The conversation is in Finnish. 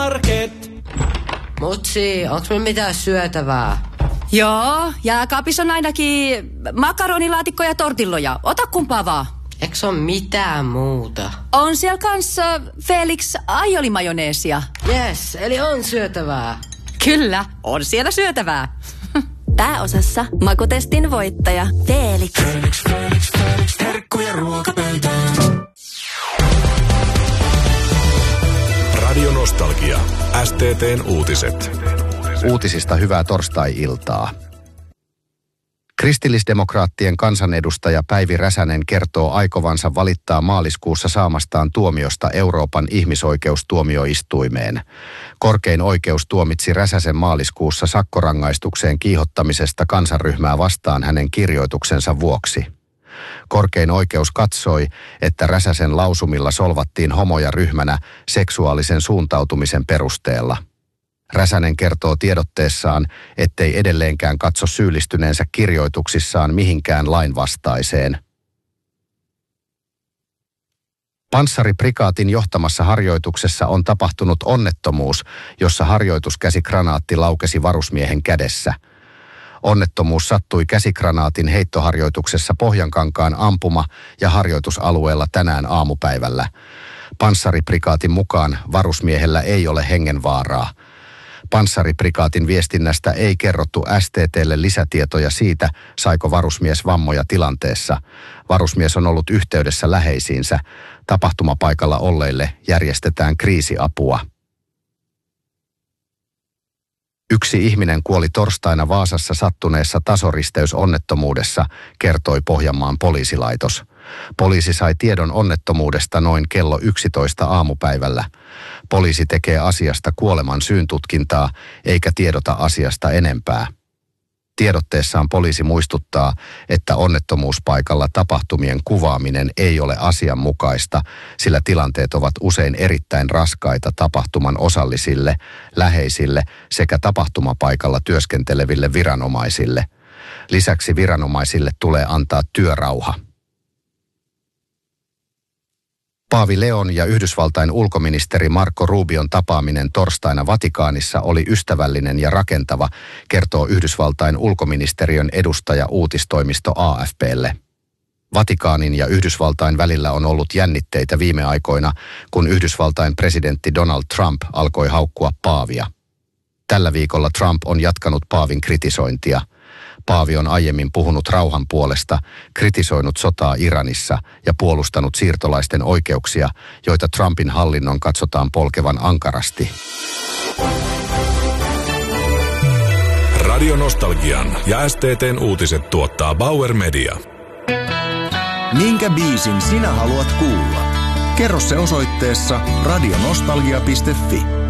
K-Market. Mutsi, onks me mitään syötävää? Joo, jääkaapissa on ainakin makaronilaatikko ja tortilloja. Ota kumpaa vaan. Eiks on mitään muuta? On siellä kanssa Felix aiolimajoneesia. Yes, eli on syötävää. Kyllä, on siellä syötävää. Pääosassa makutestin voittaja Felix. Herkkuja ruokapöytään. Radio Nostalgia. STT:n uutiset. Uutisista hyvää torstai-iltaa. Kristillisdemokraattien kansanedustaja Päivi Räsänen kertoo aikovansa valittaa maaliskuussa saamastaan tuomiosta Euroopan ihmisoikeustuomioistuimeen. Korkein oikeus tuomitsi Räsäsen maaliskuussa sakkorangaistukseen kiihottamisesta kansanryhmää vastaan hänen kirjoituksensa vuoksi. Korkein oikeus katsoi, että Räsäsen lausumilla solvattiin homoja ryhmänä seksuaalisen suuntautumisen perusteella. Räsänen kertoo tiedotteessaan, ettei edelleenkään katso syyllistyneensä kirjoituksissaan mihinkään lainvastaiseen. Panssariprikaatin johtamassa harjoituksessa on tapahtunut onnettomuus, jossa harjoituskäsikranaatti laukesi varusmiehen kädessä. Onnettomuus sattui käsikranaatin heittoharjoituksessa Pohjankankaan ampuma- ja harjoitusalueella tänään aamupäivällä. Panssariprikaatin mukaan varusmiehellä ei ole hengenvaaraa. Panssariprikaatin viestinnästä ei kerrottu STT:lle lisätietoja siitä, saiko varusmies vammoja tilanteessa. Varusmies on ollut yhteydessä läheisiinsä. Tapahtumapaikalla olleille järjestetään kriisiapua. Yksi ihminen kuoli torstaina Vaasassa sattuneessa tasoristeysonnettomuudessa, kertoi Pohjanmaan poliisilaitos. Poliisi sai tiedon onnettomuudesta noin kello 11 aamupäivällä. Poliisi tekee asiasta kuoleman syyntutkintaa, eikä tiedota asiasta enempää. Tiedotteessaan poliisi muistuttaa, että onnettomuuspaikalla tapahtumien kuvaaminen ei ole asianmukaista, sillä tilanteet ovat usein erittäin raskaita tapahtuman osallisille, läheisille sekä tapahtumapaikalla työskenteleville viranomaisille. Lisäksi viranomaisille tulee antaa työrauha. Paavi Leon ja Yhdysvaltain ulkoministeri Marco Rubion tapaaminen torstaina Vatikaanissa oli ystävällinen ja rakentava, kertoo Yhdysvaltain ulkoministeriön edustaja uutistoimisto AFP:lle. Vatikaanin ja Yhdysvaltain välillä on ollut jännitteitä viime aikoina, kun Yhdysvaltain presidentti Donald Trump alkoi haukkua paavia. Tällä viikolla Trump on jatkanut paavin kritisointia. Paavi on aiemmin puhunut rauhan puolesta, kritisoinut sotaa Iranissa ja puolustanut siirtolaisten oikeuksia, joita Trumpin hallinnon katsotaan polkevan ankarasti. Radio Nostalgian ja STT:n uutiset tuottaa Bauer Media. Minkä biisin sinä haluat kuulla? Kerro se osoitteessa radionostalgia.fi.